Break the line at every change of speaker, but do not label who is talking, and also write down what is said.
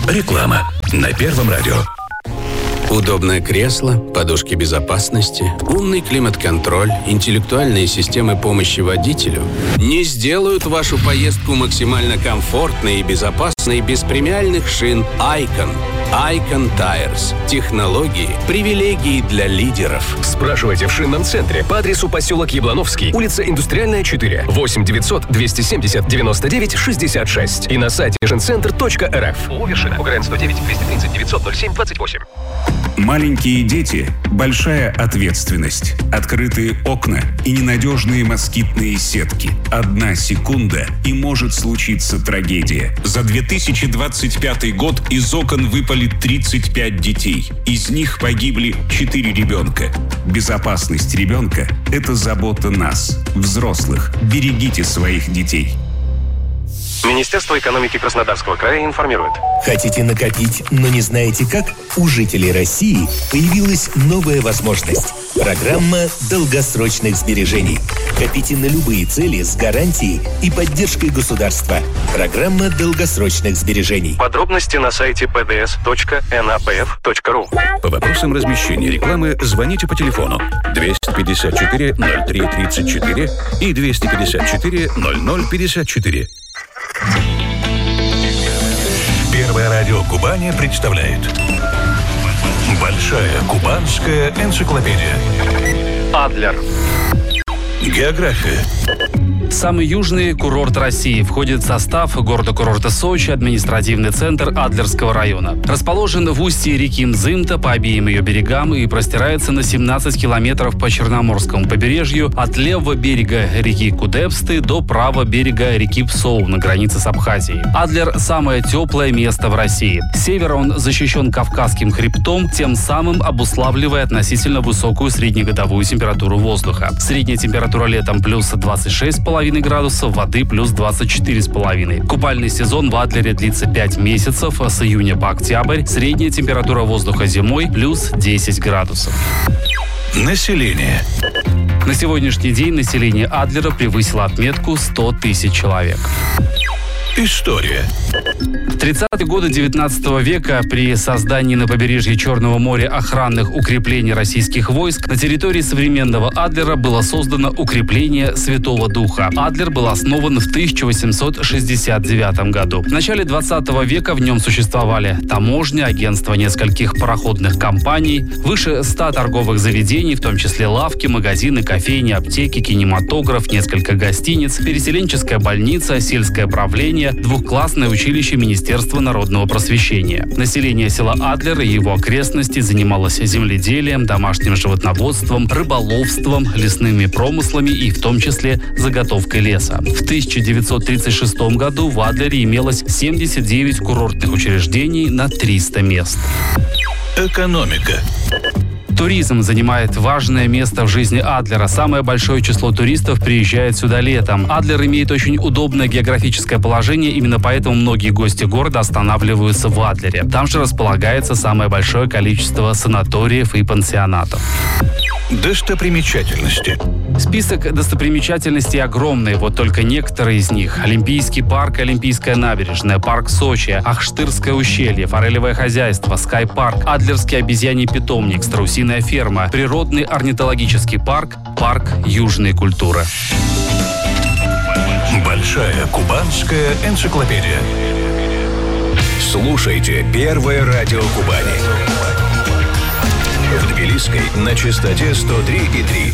Реклама на Первом радио.
Удобное кресло, подушки безопасности, умный климат-контроль, интеллектуальные системы помощи водителю не сделают вашу поездку максимально комфортной и безопасной без премиальных шин Icon. Icon Tires. Технологии, привилегии для лидеров.
Спрашивайте в шинном центре по адресу поселок Яблоновский, улица Индустриальная, 4, 8 900 270 99 66 и на сайте шинцентр.рф. ООО «Вершина». УГРН 109 230 900 07 28.
Маленькие дети – большая ответственность. Открытые окна и ненадежные москитные сетки. 1 секунда – и может случиться трагедия. За 2025 год из окон выпали 35 детей. Из них погибли 4 ребенка. Безопасность ребенка – это забота нас, взрослых. Берегите своих детей.
Министерство экономики Краснодарского края информирует.
Хотите накопить, но не знаете как? У жителей России появилась новая возможность. Программа долгосрочных сбережений. Копите на любые цели с гарантией и поддержкой государства. Программа долгосрочных сбережений.
Подробности на сайте pds.napf.ru.
По вопросам размещения рекламы звоните по телефону 254 03 34 и 254 0054.
Первое радио Кубани представляет Большая кубанская энциклопедия.
Адлер.
География.
Самый южный курорт России. Входит в состав города-курорта Сочи, административный центр Адлерского района. Расположен в устье реки Мзымта по обеим ее берегам и простирается на 17 километров по Черноморскому побережью от левого берега реки Кудепсты до правого берега реки Псоу на границе с Абхазией. Адлер – самое теплое место в России. С севера он защищен Кавказским хребтом, тем самым обуславливая относительно высокую среднегодовую температуру воздуха. Средняя температура летом плюс 26,5 градусов, воды плюс 24,5. Купальный сезон в Адлере длится 5 месяцев, с июня по октябрь. Средняя температура воздуха зимой плюс 10 градусов.
Население.
На сегодняшний день население Адлера превысило отметку 100 тысяч человек.
История.
В 30-е годы 19 века при создании на побережье Черного моря охранных укреплений российских войск на территории современного Адлера было создано укрепление Святого Духа. Адлер был основан в 1869 году. В начале 20 века в нем существовали таможня, агентство нескольких пароходных компаний, выше 100 торговых заведений, в том числе лавки, магазины, кофейни, аптеки, кинематограф, несколько гостиниц, переселенческая больница, сельское правление, двухклассное училище Министерства народного просвещения. Население села Адлер и его окрестностей занималось земледелием, домашним животноводством, рыболовством, лесными промыслами и в том числе заготовкой леса. В 1936 году в Адлере имелось 79 курортных учреждений на 300 мест.
Экономика.
Туризм занимает важное место в жизни Адлера. Самое большое число туристов приезжает сюда летом. Адлер имеет очень удобное географическое положение, именно поэтому многие гости города останавливаются в Адлере. Там же располагается самое большое количество санаториев и пансионатов.
Достопримечательности.
Список достопримечательностей огромный, вот только некоторые из них. Олимпийский парк, Олимпийская набережная, парк Сочи, Ахштырское ущелье, форелевое хозяйство, Скай-парк, Адлерский обезьяний питомник, страусиная ферма, природный орнитологический парк, парк южной культуры.
Большая кубанская энциклопедия.
Слушайте Первое радио Кубани. В Тбилисской на частоте 103,3.